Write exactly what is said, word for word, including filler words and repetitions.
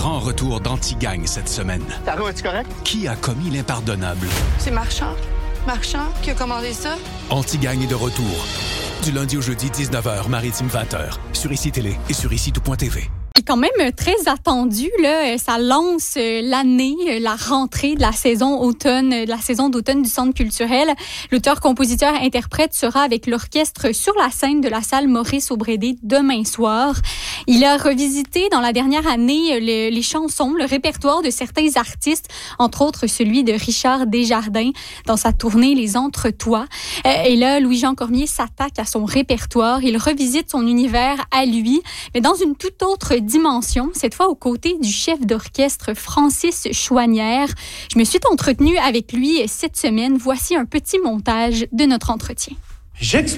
grand retour d'Anti-Gang cette semaine. Taro, es-tu correct? Qui a commis l'impardonnable? C'est Marchand. Marchand qui a commandé ça. Anti-Gang est de retour. Du lundi au jeudi, dix-neuf heures, Maritime vingt heures. Sur Ici Télé et sur ici tout point t v. C'est quand même très attendu, là. Ça lance l'année, la rentrée de la saison automne, de la saison d'automne du Centre culturel. L'auteur-compositeur-interprète sera avec l'orchestre sur la scène de la salle Maurice-Aubrédé demain soir. Il a revisité dans la dernière année le, les chansons, le répertoire de certains artistes, entre autres celui de Richard Desjardins dans sa tournée Les Entre-Toi. Et là, Louis-Jean Cormier s'attaque à son répertoire. Il revisite son univers à lui, mais dans une toute autre dimension, cette fois aux côtés du chef d'orchestre Francis Chouanière. Je me suis entretenue avec lui cette semaine. Voici un petit montage de notre entretien. J'explique.